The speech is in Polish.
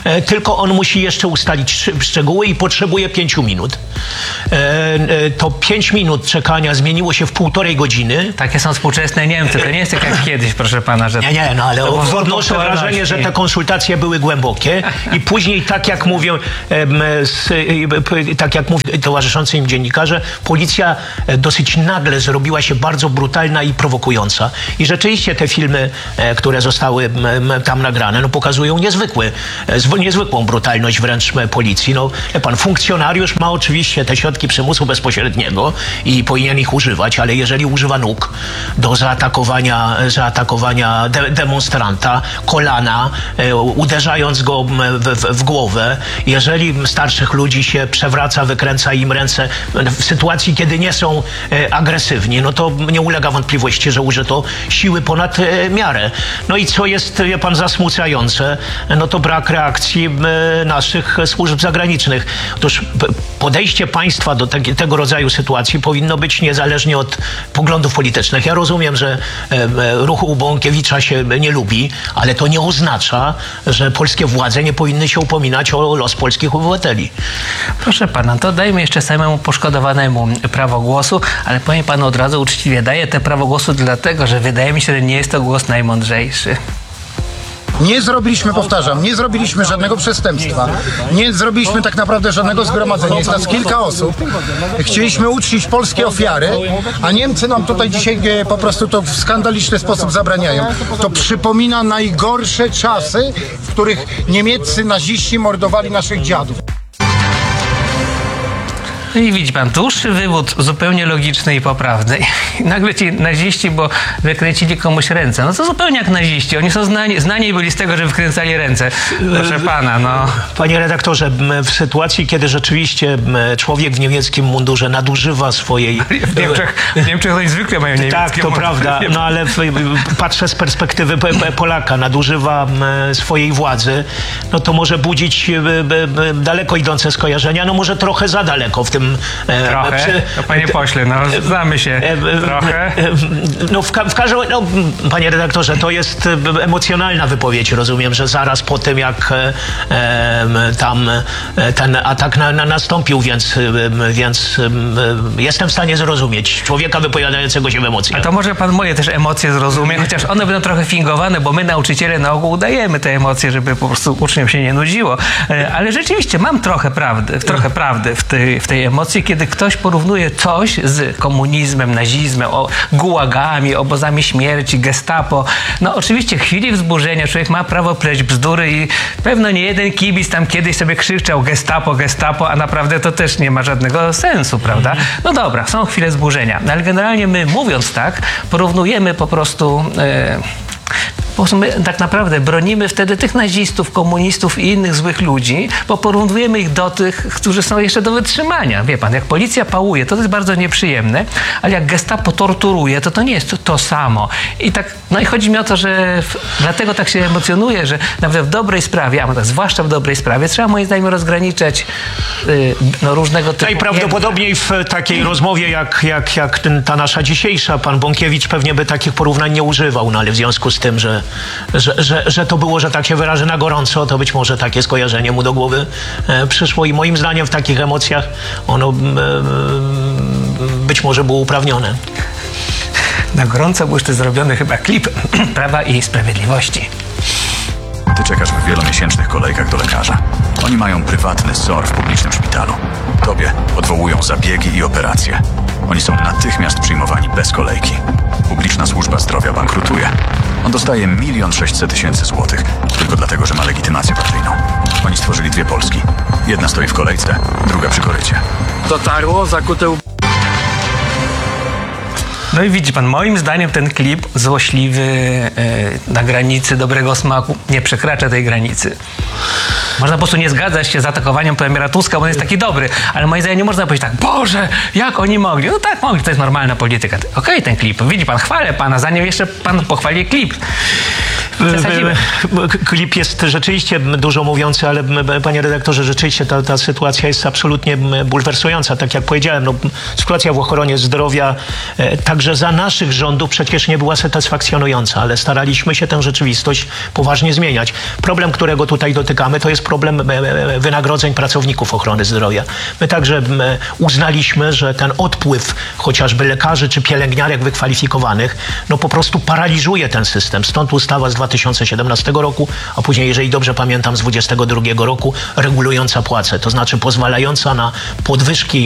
tylko on musi jeszcze ustalić szczegóły i potrzebuje 5 minut. To 5 minut czekania zmieniło się w 1,5 godziny. Takie są współczesne Niemcy. To nie jest tak jak kiedyś, proszę pana, że... Nie, no ale odnoszę wrażenie, że te konsultacje były głębokie i później, tak jak mówią towarzyszący im dziennikarze, policja dosyć nagle zrobiła się bardzo brutalna i prowokująca. I rzeczywiście te filmy, które zostały tam nagrane, no pokazują niezwykłą brutalność wręcz policji. No, pan funkcjonariusz ma oczywiście te środki przymusu bezpośredniego i powinien ich używać, ale jeżeli używa nóg do zaatakowania demonstranta, kolana, uderzając go w głowę, jeżeli starszych ludzi się przewraca, wykręca im ręce w sytuacji, kiedy nie są agresywni, no to nie ulega wątpliwości, że użyto siły ponad miarę. No i co jest, wie pan, zasmucające, no to brak reakcji naszych służb zagranicznych. Otóż podejście państwa do tego rodzaju sytuacji powinno być niezależnie od poglądów politycznych. Ja rozumiem, że ruchu Bąkiewicza się nie lubi, ale to nie oznacza, że polskie władze nie powinny się upominać o los polskich obywateli. Proszę pana, to dajmy jeszcze samemu poszkodowanemu prawo głosu, ale powiem panu od razu uczciwie, daję te prawo głosu dlatego, że wydaje mi się, że nie jest to głos najmądrzejszy. Nie zrobiliśmy, powtarzam, nie zrobiliśmy żadnego przestępstwa. Nie zrobiliśmy tak naprawdę żadnego zgromadzenia. Jest nas kilka osób. Chcieliśmy uczcić polskie ofiary, a Niemcy nam tutaj dzisiaj po prostu to w skandaliczny sposób zabraniają. To przypomina najgorsze czasy, w których niemieccy naziści mordowali naszych dziadów. No i widzi pan, dłuższy wywód zupełnie logiczny i poprawny. I nagle ci naziści, bo wykręcili komuś ręce. No to zupełnie jak naziści. Oni są znani byli z tego, że wykręcali ręce. Proszę pana, no. Panie redaktorze, w sytuacji, kiedy rzeczywiście człowiek w niemieckim mundurze nadużywa swojej... W Niemczech oni zwykle mają niemieckie Tak, to prawda, no ale patrzę z perspektywy Polaka, nadużywa swojej władzy, no to może budzić daleko idące skojarzenia, no może trochę za daleko w tym... Trochę? No, panie pośle, no znamy się trochę. No w każdym razie, no, panie redaktorze, to jest emocjonalna wypowiedź. Rozumiem, że zaraz po tym, jak tam ten atak nastąpił, więc jestem w stanie zrozumieć człowieka wypowiadającego się w emocjach. A to może pan moje też emocje zrozumie, chociaż one będą trochę fingowane, bo my nauczyciele na ogół udajemy te emocje, żeby po prostu uczniom się nie nudziło. Ale rzeczywiście mam trochę prawdy w tej emocji, kiedy ktoś porównuje coś z komunizmem, nazizmem, gułagami, obozami śmierci, gestapo. No oczywiście w chwili wzburzenia człowiek ma prawo pleść bzdury i pewno nie jeden kibic tam kiedyś sobie krzyczał gestapo, a naprawdę to też nie ma żadnego sensu, prawda? No dobra, są chwile wzburzenia, no, ale generalnie my, mówiąc tak, porównujemy po prostu... My tak naprawdę bronimy wtedy tych nazistów, komunistów i innych złych ludzi, bo porównujemy ich do tych, którzy są jeszcze do wytrzymania. Wie pan, jak policja pałuje, to jest bardzo nieprzyjemne, ale jak gestapo torturuje, to nie jest to samo. I tak, no i chodzi mi o to, że dlatego tak się emocjonuję, że nawet w dobrej sprawie, a zwłaszcza w dobrej sprawie, trzeba moim zdaniem rozgraniczać różnego typu... Najprawdopodobniej w takiej rozmowie jak ta nasza dzisiejsza, pan Bąkiewicz pewnie by takich porównań nie używał, no ale w związku z tym, że to było, że tak się wyrażę, na gorąco, to być może takie skojarzenie mu do głowy przyszło i moim zdaniem w takich emocjach ono być może było uprawnione. Na gorąco był jeszcze zrobiony chyba klip Prawa i Sprawiedliwości. Ty czekasz w wielomiesięcznych kolejkach do lekarza. Oni mają prywatny SOR w publicznym szpitalu. Tobie odwołują zabiegi i operacje. Oni są natychmiast przyjmowani bez kolejki. Publiczna służba zdrowia bankrutuje. On dostaje 1 600 000 złotych tylko dlatego, że ma legitymację partyjną. Oni stworzyli 2 Polski. Jedna stoi w kolejce, druga przy korycie. Dotarło, zakute... No i widzi pan, moim zdaniem ten klip złośliwy, na granicy dobrego smaku, nie przekracza tej granicy. Można po prostu nie zgadzać się z atakowaniem premiera Tuska, bo on jest taki dobry, ale moim zdaniem nie można powiedzieć tak, Boże, jak oni mogli? No tak mogli, to jest normalna polityka. Okej, ten klip, widzi pan, chwalę pana, zanim jeszcze pan pochwali klip. Przesadziłem. Klip jest rzeczywiście dużo mówiący, ale panie redaktorze, rzeczywiście ta sytuacja jest absolutnie bulwersująca. Tak jak powiedziałem, no, sytuacja w ochronie zdrowia także za naszych rządów przecież nie była satysfakcjonująca, ale staraliśmy się tę rzeczywistość poważnie zmieniać. Problem, którego tutaj dotykamy, to jest problem wynagrodzeń pracowników ochrony zdrowia. My także uznaliśmy, że ten odpływ chociażby lekarzy czy pielęgniarek wykwalifikowanych, no po prostu paraliżuje ten system. Stąd ustawa z 2017 roku, a później, jeżeli dobrze pamiętam, z 2022 roku regulująca płace, to znaczy pozwalająca na podwyżki